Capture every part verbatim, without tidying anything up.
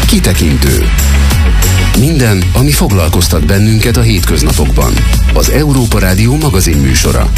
Kitekintő. Minden, ami foglalkoztat bennünket a hétköznapokban. Az Európa Rádió magazin műsora.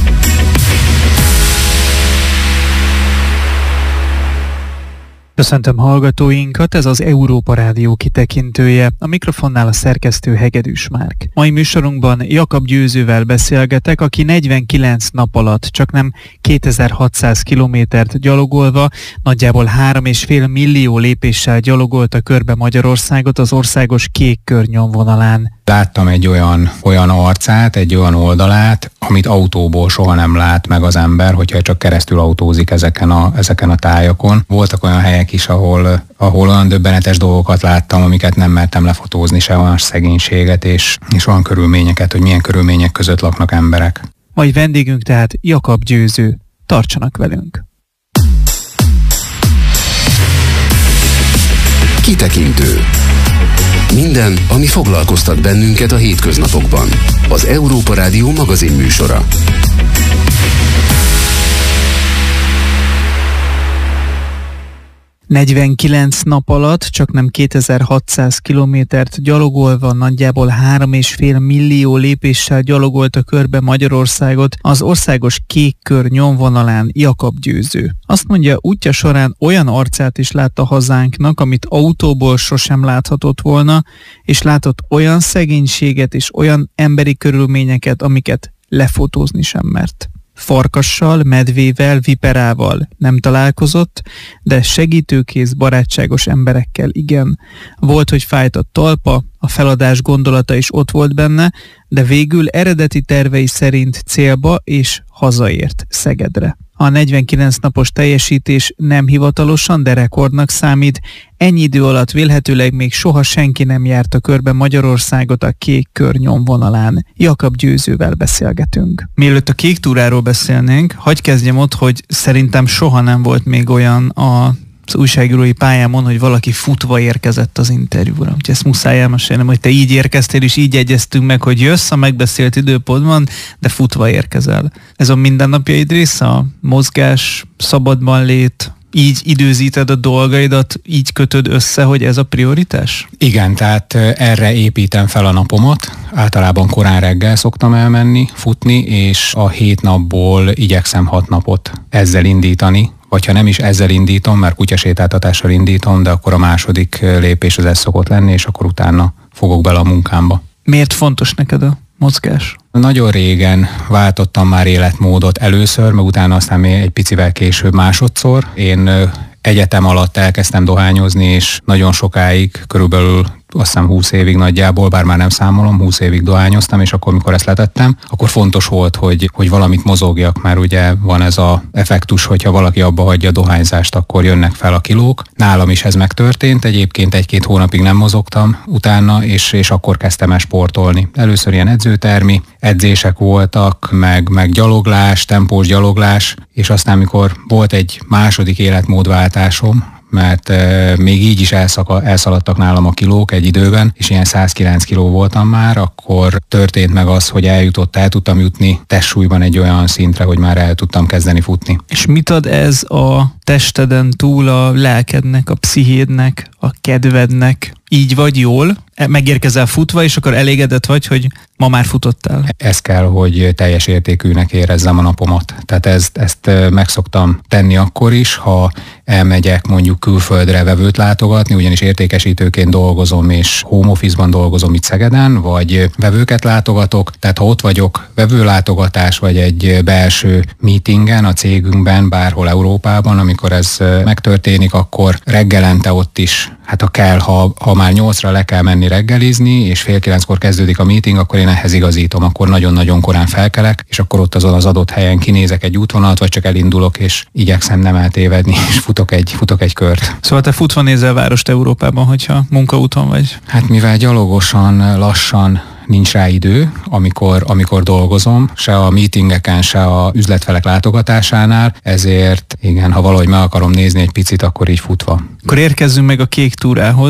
Köszöntöm hallgatóinkat, ez az Európa Rádió kitekintője. A mikrofonnál a szerkesztő Hegedűs Márk. Mai műsorunkban Jakab Győzővel beszélgetek, aki negyvenkilenc nap alatt csaknem kétezer-hatszáz kilométert gyalogolva, nagyjából három és fél millió lépéssel gyalogolta körbe Magyarországot az országos kék kör nyomvonalán. Láttam egy olyan, olyan arcát, egy olyan oldalát, amit autóból soha nem lát meg az ember, hogyha csak keresztül autózik ezeken a, ezeken a tájakon. Voltak olyan helyek is, ahol, ahol olyan döbbenetes dolgokat láttam, amiket nem mertem lefotózni, se olyan szegénységet és, és olyan körülményeket, hogy milyen körülmények között laknak emberek. Mai vendégünk tehát Jakab Győző. Tartsanak velünk! Kitekintő. Minden, ami foglalkoztat bennünket a hétköznapokban. Az Európa Rádió magazin műsora. negyvenkilenc nap alatt csaknem kétezer-hatszáz kilométert gyalogolva, nagyjából három és fél millió lépéssel gyalogolta körbe Magyarországot az országos kék kör nyomvonalán Jakab Győző. Azt mondja, útja során olyan arcát is látta hazánknak, amit autóból sosem láthatott volna, és látott olyan szegénységet és olyan emberi körülményeket, amiket lefotózni sem mert. Farkassal, medvével, viperával nem találkozott, de segítőkész, barátságos emberekkel igen. Volt, hogy fájt a talpa, a feladás gondolata is ott volt benne, de végül eredeti tervei szerint célba és hazaért Szegedre. A negyvenkilenc napos teljesítés nem hivatalosan, de rekordnak számít. Ennyi idő alatt vélhetőleg még soha senki nem járta körbe Magyarországot a kék kör nyomvonalán. Jakab Győzővel beszélgetünk. Mielőtt a kék túráról beszélnénk, hadd kezdjem ott, hogy szerintem soha nem volt még olyan a az újságírói pályámon, hogy valaki futva érkezett az interjúra. Úgyhogy ezt muszáj elmesélnem, hogy te így érkeztél, és így egyeztünk meg, hogy jössz a megbeszélt időpontban, de futva érkezel. Ez a mindennapjaid része? A mozgás, szabadban lét, így időzíted a dolgaidat, így kötöd össze, hogy ez a prioritás? Igen, tehát erre építem fel a napomat. Általában korán reggel szoktam elmenni, futni, és a hét napból igyekszem hat napot ezzel indítani. Vagy ha nem is ezzel indítom, mert kutyasétáltatással indítom, de akkor a második lépés az ez szokott lenni, és akkor utána fogok bele a munkámba. Miért fontos neked a mozgás? Nagyon régen váltottam már életmódot először, meg utána aztán még egy picivel később másodszor. Én egyetem alatt elkezdtem dohányozni, és nagyon sokáig, körülbelül azt hiszem húsz évig nagyjából, bár már nem számolom, húsz évig dohányoztam, és akkor, mikor ezt letettem, akkor fontos volt, hogy, hogy valamit mozogjak, mert ugye van ez az effektus, hogyha valaki abba hagyja a dohányzást, akkor jönnek fel a kilók. Nálam is ez megtörtént, egyébként egy-két hónapig nem mozogtam utána, és, és akkor kezdtem el sportolni. Először ilyen edzőtermi edzések voltak, meg, meg gyaloglás, tempós gyaloglás, és aztán, mikor volt egy második életmódváltásom, mert e, még így is elszaka, elszaladtak nálam a kilók egy időben, és ilyen száz kilenc kiló voltam már, akkor történt meg az, hogy eljutott, el tudtam jutni testsúlyban egy olyan szintre, hogy már el tudtam kezdeni futni. És mit ad ez a testeden túl a lelkednek, a pszichédnek, a kedvednek? Így vagy jól, megérkezel futva, és akkor elégedett vagy, hogy ma már futottál? Ez kell, hogy teljes értékűnek érezzem a napomat. Tehát ezt, ezt meg szoktam tenni akkor is, ha elmegyek mondjuk külföldre vevőt látogatni, ugyanis értékesítőként dolgozom, és home office-ban dolgozom itt Szegeden, vagy vevőket látogatok. Tehát ha ott vagyok vevőlátogatás, vagy egy belső meetingen a cégünkben, bárhol Európában, amikor ez megtörténik, akkor reggelente ott is, hát ha kell, ha, ha már nyolcra le kell menni reggelizni, és fél kilenckor kezdődik a meeting, akkor én ehhez igazítom, akkor nagyon-nagyon korán felkelek, és akkor ott azon az adott helyen kinézek egy útvonalat, vagy csak elindulok, és igyekszem nem eltévedni, és futok egy, futok egy kört. Szóval te futva nézel várost Európában, hogyha munkaúton vagy? Hát mivel gyalogosan, lassan nincs rá idő, amikor, amikor dolgozom, se a meetingeken, se a üzletfelek látogatásánál, ezért igen, ha valahogy meg akarom nézni egy picit, akkor így futva. Akkor érkezzünk meg a kék túrához.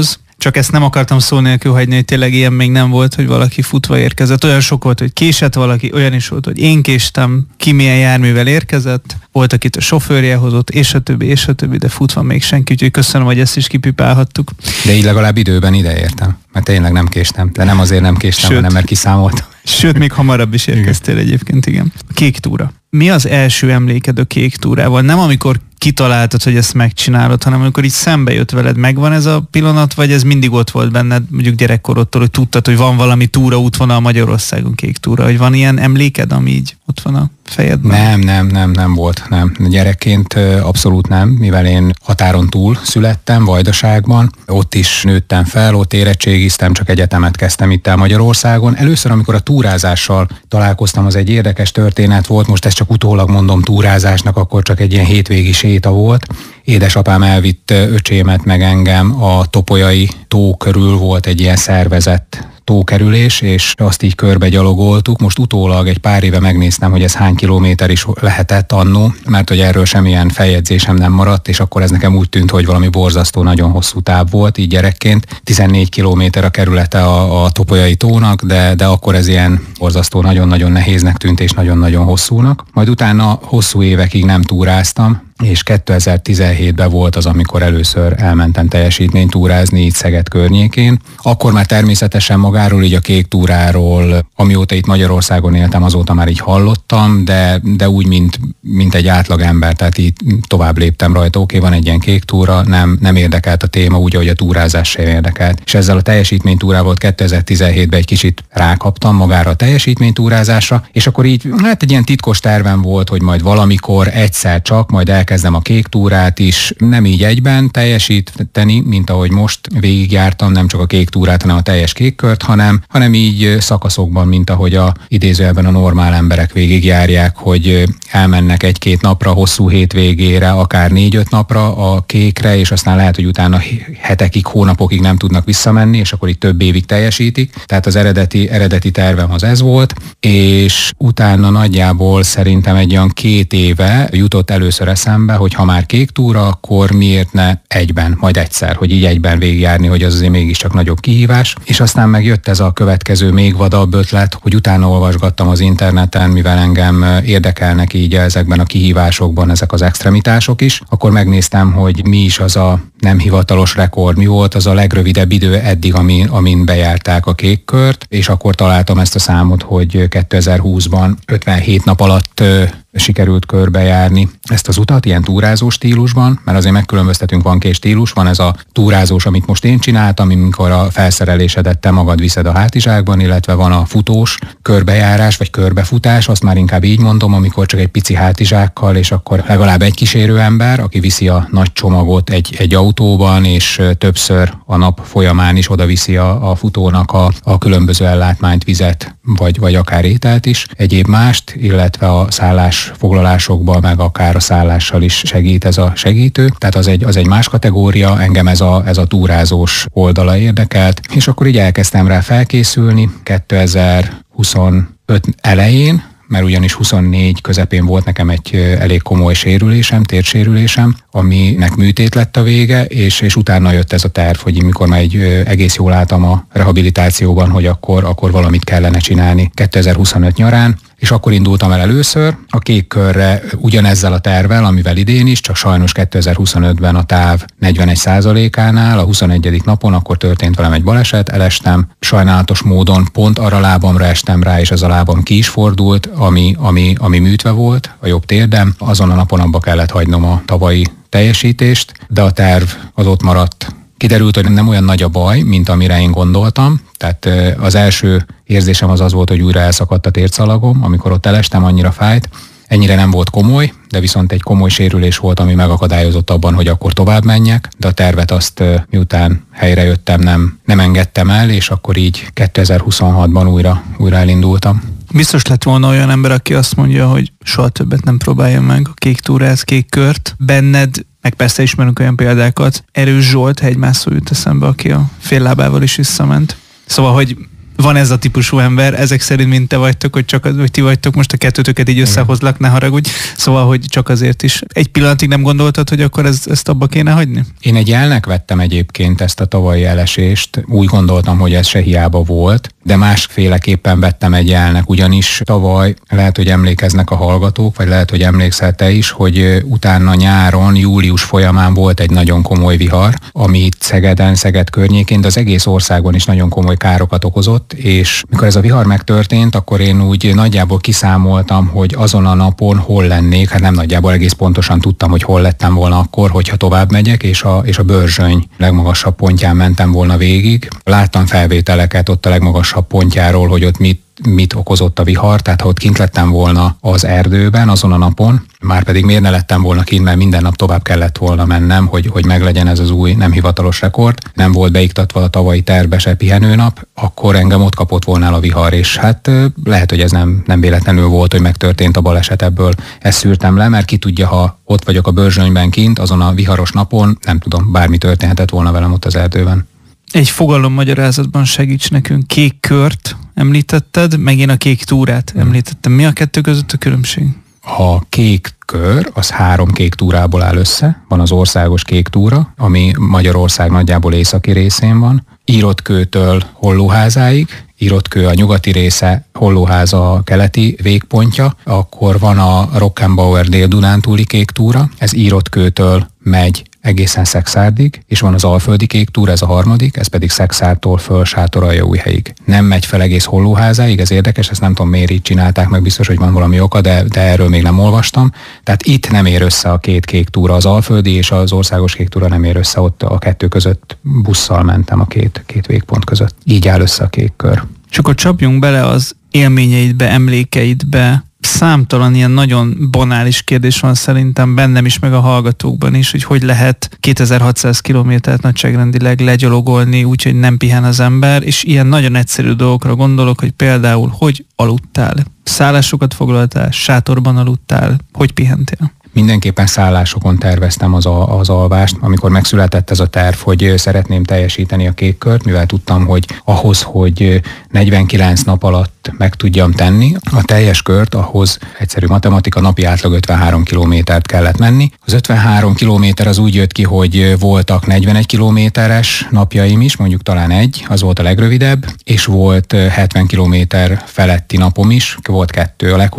Csak ezt nem akartam szó nélkül hagyni, hogy tényleg ilyen még nem volt, hogy valaki futva érkezett. Olyan sok volt, hogy késett valaki, olyan is volt, hogy én késtem, ki milyen járművel érkezett, volt, akit a sofőrje hozott, és a többi, és a többi, de futva még senki, úgyhogy köszönöm, hogy ezt is kipipálhattuk. De így legalább időben ideértem, mert tényleg nem késtem, de nem azért nem késtem, sőt, hanem mert kiszámoltam. Sőt, még hamarabb is érkeztél igen. Egyébként, igen. A kék túra. Mi az első emléked a kék túrával? Nem amikor kitaláltad, hogy ezt megcsinálod, hanem amikor így szembe jött veled, megvan ez a pillanat, vagy ez mindig ott volt benned, mondjuk gyerekkorodtól, hogy tudtad, hogy van valami túra útvonal Magyarországon, kék túra, hogy van ilyen emléked, ami így ott van a fejedben? Nem, nem, nem, nem volt, nem. Gyerekként abszolút nem, mivel én határon túl születtem, Vajdaságban, ott is nőttem fel, ott érettségiztem, csak egyetemet kezdtem itt el Magyarországon. Először, amikor a túrázással találkoztam, az egy érdekes történet volt, most ezt csak utólag mondom túrázásnak, akkor csak egy ilyen hétvégi séta volt. Édesapám elvitt öcsémet meg engem a Topolyai tó körül, volt egy ilyen szervezett tókerülés, és azt így körbe gyalogoltuk. Most utólag egy pár éve megnéztem, hogy ez hány kilométer is lehetett annó, mert hogy erről semmilyen feljegyzésem nem maradt, és akkor ez nekem úgy tűnt, hogy valami borzasztó, nagyon hosszú táv volt, így gyerekként. tizennégy kilométer a kerülete a, a Topolyai tónak, de, de akkor ez ilyen borzasztó, nagyon-nagyon nehéznek tűnt, és nagyon-nagyon hosszúnak. Majd utána hosszú évekig nem túráztam, és kétezer-tizenhétben volt az, amikor először elmentem teljesítménytúrázni itt Szeged környékén. Akkor már természetesen magáról, így a kék túráról, amióta itt Magyarországon éltem, azóta már így hallottam, de, de úgy, mint, mint egy átlagember, tehát így tovább léptem rajta. Oké, van egy ilyen kék túra, nem, nem érdekelt a téma, úgy, ahogy a túrázás sem érdekelt. És ezzel a teljesítménytúrával kétezer-tizenhétben egy kicsit rákaptam magára a teljesítménytúrázásra, és akkor így, hát egy ilyen titkos tervem volt, hogy majd valamikor egyszer csak, majd el kezdem a kék túrát is, nem így egyben teljesíteni, mint ahogy most végigjártam, nem csak a kék túrát, hanem a teljes kékkört, hanem, hanem így szakaszokban, mint ahogy a idézőjelben a normál emberek végigjárják, hogy elmennek egy-két napra, hosszú hétvégére, akár négy-öt napra a kékre, és aztán lehet, hogy utána hetekig, hónapokig nem tudnak visszamenni, és akkor itt több évig teljesítik. Tehát az eredeti, eredeti tervem az ez volt, és utána nagyjából szerintem egy olyan két éve jutott először eszembe, hogy ha már kék túra, akkor miért ne egyben, majd egyszer, hogy így egyben végigjárni, hogy az azért mégiscsak nagyobb kihívás. És aztán meg jött ez a következő még vadabb ötlet, hogy utána olvasgattam az interneten, mivel engem érdekelnek így ezekben a kihívásokban ezek az extremitások is, akkor megnéztem, hogy mi is az a nem hivatalos rekord, mi volt az a legrövidebb idő eddig, amin, amin bejárták a kék kört, és akkor találtam ezt a számot, hogy kétezer-húszban ötvenhét nap alatt sikerült körbejárni ezt az utat, ilyen túrázó stílusban, mert azért megkülönböztetünk, van két stílus, van ez a túrázós, amit most én csináltam, amikor a felszerelésedet te magad viszed a hátizsákban, illetve van a futós körbejárás, vagy körbefutás, azt már inkább így mondom, amikor csak egy pici hátizsákkal, és akkor legalább egy kísérő ember, aki viszi a nagy csomagot egy, egy autóban, és többször a nap folyamán is oda viszi a, a futónak a, a különböző ellátmányt, vizet, vagy, vagy akár ételt is, egyéb mást, illetve a szállás foglalásokban, meg akár a szállással is segít ez a segítő. Tehát az egy, az egy más kategória, engem ez a, ez a túrázós oldala érdekelt, és akkor így elkezdtem rá felkészülni kétezer-huszonöt elején, mert ugyanis huszonnégy közepén volt nekem egy elég komoly sérülésem, térsérülésem, aminek műtét lett a vége, és, és utána jött ez a terv, hogy mikor már egy egész jól álltam a rehabilitációban, hogy akkor, akkor valamit kellene csinálni kétezer-huszonöt nyarán, és akkor indultam el először a kék körre ugyanezzel a tervvel, amivel idén is, csak sajnos kétezer-huszonötben a táv negyvenegy százalékánál, a huszonegyedik napon akkor történt velem egy baleset, elestem, sajnálatos módon pont arra lábamra estem rá, és ez a lábam ki is fordult, ami, ami, ami műtve volt, a jobb térdem. Azon a napon abba kellett hagynom a tavalyi teljesítést, de a terv az ott maradt. Kiderült, hogy nem olyan nagy a baj, mint amire én gondoltam. Tehát az első érzésem az az volt, hogy újra elszakadt a térszalagom, amikor ott elestem, annyira fájt. Ennyire nem volt komoly, de viszont egy komoly sérülés volt, ami megakadályozott abban, hogy akkor tovább menjek, de a tervet azt miután helyrejöttem, nem, nem engedtem el, és akkor így kétezer-huszonhatban újra, újra elindultam. Biztos lett volna olyan ember, aki azt mondja, hogy soha többet nem próbálja meg a kék túráz, kék kört. Benned, meg persze ismerünk olyan példákat, Erős Zsolt hegymászó jut eszembe, aki a fél lábával is visszament. Szóval, hogy van ez a típusú ember, ezek szerint mint te vagytok, hogy csak az, hogy ti vagytok, most a kettőtöket így összehozlak, ne haragudj. Szóval, hogy csak azért is. Egy pillanatig nem gondoltad, hogy akkor ez, ezt abba kéne hagyni? Én egy jelnek vettem egyébként ezt a tavalyi elesést. Úgy gondoltam, hogy ez se hiába volt, de másféleképpen vettem egy jelnek, ugyanis tavaly, lehet, hogy emlékeznek a hallgatók, vagy lehet, hogy emlékszel te is, hogy utána nyáron, július folyamán volt egy nagyon komoly vihar, ami Szegeden, Szeged környékén, de az egész országban is nagyon komoly károkat okozott, és mikor ez a vihar megtörtént, akkor én úgy nagyjából kiszámoltam, hogy azon a napon hol lennék, hát nem nagyjából egész pontosan tudtam, hogy hol lettem volna akkor, hogyha tovább megyek, és a, és a Börzsöny legmagasabb pontján mentem volna végig. Láttam felvételeket ott a legmagasabb pontjáról, hogy ott mit mit okozott a vihar, tehát ha ott kint lettem volna az erdőben azon a napon, már pedig miért ne lettem volna kint, mert minden nap tovább kellett volna mennem, hogy, hogy meglegyen ez az új nem hivatalos rekord. Nem volt beiktatva a tavalyi tervbe se pihenőnap, akkor engem ott kapott volna el a vihar, és hát lehet, hogy ez nem, nem véletlenül volt, hogy megtörtént a baleset, ebből ezt szűrtem le, mert ki tudja, ha ott vagyok a Börzsönyben kint, azon a viharos napon, nem tudom, bármi történhetett volna velem ott az erdőben. Egy fogalommagyarázatban segíts nekünk. Kék kört említetted, meg én a kék túrát említettem. Mi a kettő között a különbség? A kék kör, az három kék túrából áll össze. Van az országos kék túra, ami Magyarország nagyjából északi részén van. Írottkőtől Hollóházáig, Írottkő a nyugati része, Hollóháza a keleti végpontja. Akkor van a Rockenbauer Dél-Dunántúli kék túra, ez Írottkőtől megy egészen Szekszárdig, és van az Alföldi kék túra, ez a harmadik, ez pedig Szekszártól föl Sátoraljaújhelyig. Nem megy fel egész Hollóházáig, ez érdekes, ezt nem tudom miért így csinálták meg, biztos, hogy van valami oka, de, de erről még nem olvastam. Tehát itt nem ér össze a két kék túra, az Alföldi és az országos kék túra nem ér össze, ott a kettő között busszal mentem a két, két végpont között. Így áll össze a kék kör. És akkor csapjunk bele az élményeidbe, emlékeidbe. Számtalan ilyen nagyon banális kérdés van szerintem bennem is, meg a hallgatókban is, hogy hogy lehet kétezer-hatszáz kilométert nagyságrendileg legyalogolni, úgyhogy nem pihen az ember, és ilyen nagyon egyszerű dolgokra gondolok, hogy például, hogy aludtál, szállásokat foglaltál, sátorban aludtál, hogy pihentél? Mindenképpen szállásokon terveztem az, a, az alvást, amikor megszületett ez a terv, hogy szeretném teljesíteni a kék kört, mivel tudtam, hogy ahhoz, hogy negyvenkilenc nap alatt meg tudjam tenni, a teljes kört, ahhoz egyszerű matematika, napi átlag ötvenhárom kilométert kellett menni. Az ötvenhárom kilométer az úgy jött ki, hogy voltak negyvenegy kilométeres napjaim is, mondjuk talán egy, az volt a legrövidebb, és volt hetven kilométer feletti napom is, volt kettő, a leg